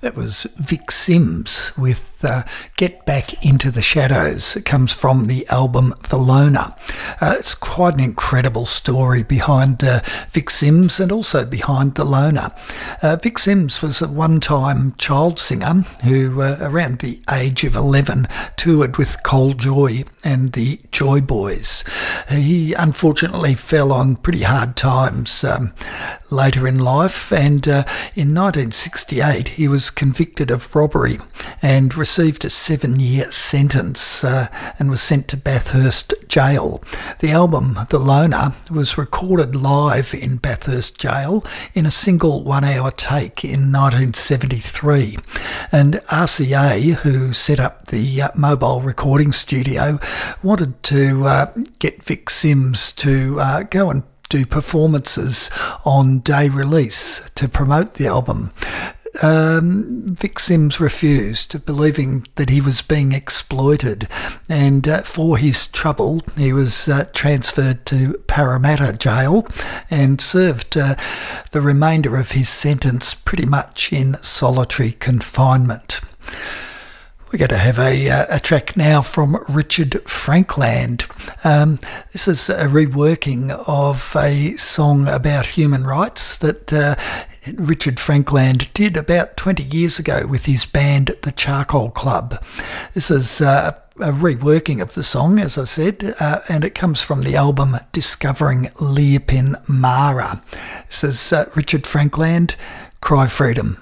That was Vic Sims with Get Back Into the Shadows. It comes from the album The Loner. It's quite an incredible story behind Vic Sims and also behind The Loner. Vic Sims was a one-time child singer who, around the age of 11, toured with Col Joye and the Joy Boys. He unfortunately fell on pretty hard times later in life, and in 1968 he was convicted of robbery and received a 7-year sentence and was sent to Bathurst Jail. The album The Loner was recorded live in Bathurst Jail in a single 1-hour take in 1973, and RCA, who set up the mobile recording studio, wanted to get Vic Sims to go and do performances on day release to promote the album. Vic Sims refused, believing that he was being exploited, and for his trouble he was transferred to Parramatta Jail and served the remainder of his sentence pretty much in solitary confinement. We're going to have a track now from Richard Frankland. This is a reworking of a song about human rights that Richard Frankland did about 20 years ago with his band The Charcoal Club. This is a reworking of the song, as I said, and it comes from the album Discovering Leapin Mara. This is Richard Frankland, Cry Freedom.